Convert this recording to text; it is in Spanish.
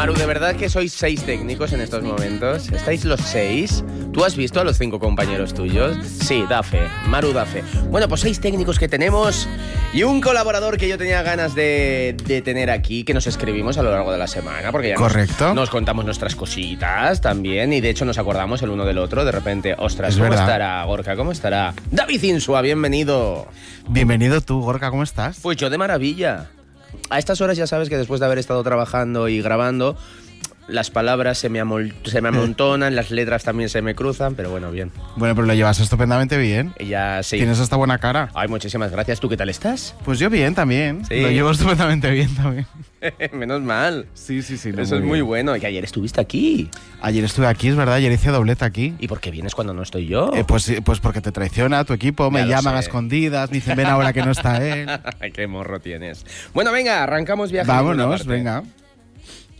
Maru, ¿de verdad que sois 6 técnicos en estos momentos? ¿Estáis los 6? ¿Tú has visto a los 5 compañeros tuyos? Sí, da fe. Maru da fe. Bueno, pues 6 técnicos que tenemos y un colaborador que yo tenía ganas de tener aquí, que nos escribimos a lo largo de la semana, porque ya Correcto. Nos contamos nuestras cositas también y de hecho nos acordamos el uno del otro. De repente, ostras, Es ¿cómo verdad. estará Gorka? ¿Cómo estará? David Insua, bienvenido. Bienvenido tú, Gorka, ¿cómo estás? Pues yo de maravilla. A estas horas ya sabes que después de haber estado trabajando y grabando, las palabras se me amontonan, las letras también se me cruzan, pero bueno, bien. Bueno, pero lo llevas estupendamente bien. Ya sí. Tienes esta buena cara. Ay, muchísimas gracias. ¿Tú qué tal estás? Pues yo bien también. Sí. Lo llevo estupendamente bien también. Menos mal. Sí. No, Eso es muy bueno. Y ayer estuviste aquí. Ayer estuve aquí, es verdad, ayer hice doblete aquí. ¿Y por qué vienes cuando no estoy yo? Pues porque te traiciona tu equipo, me Ya lo llaman sé. a escondidas, me dicen ven ahora que no está él. Qué morro tienes. Bueno, venga, arrancamos viaje. a ninguna Vámonos, parte. venga.